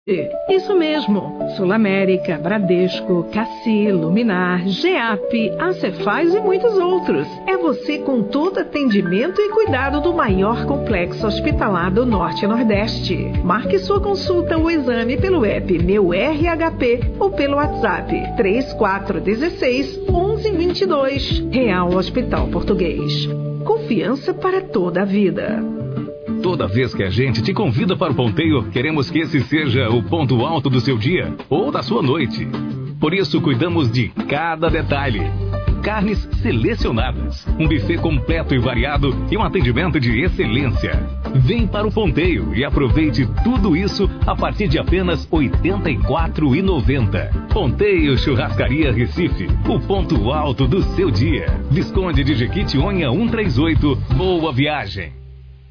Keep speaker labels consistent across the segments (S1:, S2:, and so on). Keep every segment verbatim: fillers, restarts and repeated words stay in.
S1: Isso mesmo, Sul América, Bradesco, Cassi, Luminar, Geap, Acefaz e muitos outros. É você com todo atendimento e cuidado do maior complexo hospitalar do Norte e Nordeste. Marque sua consulta ou exame pelo app Meu R H P ou pelo WhatsApp três quatro um seis, onze vinte e dois. Real Hospital Português. Confiança para toda a vida.
S2: Toda vez que a gente te convida para o ponteio, queremos que esse seja o ponto alto do seu dia ou da sua noite. Por isso, cuidamos de cada detalhe. Carnes selecionadas, um buffet completo e variado e um atendimento de excelência. Vem para o ponteio e aproveite tudo isso a partir de apenas oitenta e quatro reais e noventa centavos. Ponteio Churrascaria Recife, o ponto alto do seu dia. Visconde de Jequitinhonha cento e trinta e oito. Boa viagem!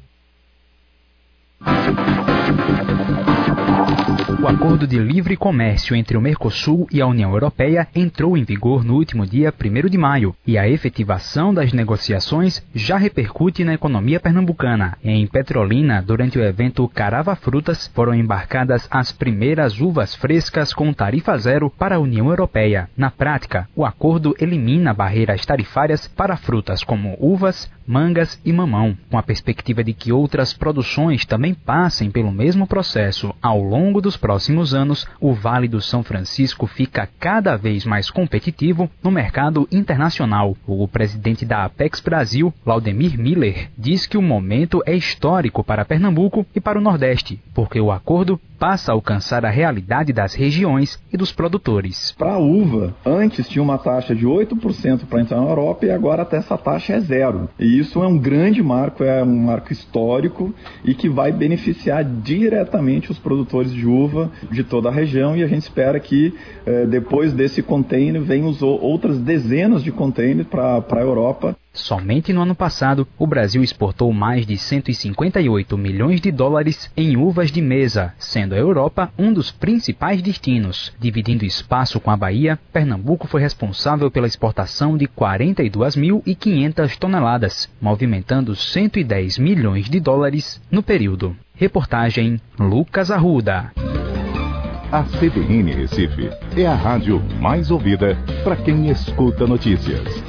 S3: O Acordo de Livre Comércio entre o Mercosul e a União Europeia entrou em vigor no último dia primeiro de maio e a efetivação das negociações já repercute na economia pernambucana. Em Petrolina, durante o evento Carava Frutas, foram embarcadas as primeiras uvas frescas com tarifa zero para a União Europeia. Na prática, o acordo elimina barreiras tarifárias para frutas como uvas, mangas e mamão, com a perspectiva de que outras produções também passem pelo mesmo processo. Ao longo dos próximos anos, o Vale do São Francisco fica cada vez mais competitivo no mercado internacional. O presidente da Apex Brasil, Laudemir Miller, diz que o momento é histórico para Pernambuco e para o Nordeste, porque o acordo passa a alcançar a realidade das regiões e dos produtores.
S4: Para a uva, antes tinha uma taxa de oito por cento para entrar na Europa e agora até essa taxa é zero. E isso é um grande marco, é um marco histórico e que vai beneficiar diretamente os produtores de uva de toda a região, e a gente espera que eh, depois desse container venham outras dezenas de containers para a Europa.
S3: Somente no ano passado, o Brasil exportou mais de cento e cinquenta e oito milhões de dólares em uvas de mesa, sendo a Europa um dos principais destinos. Dividindo espaço com a Bahia, Pernambuco foi responsável pela exportação de quarenta e duas mil e quinhentas toneladas, movimentando cento e dez milhões de dólares no período. Reportagem Lucas Arruda.
S5: A C B N Recife é a rádio mais ouvida para quem escuta notícias.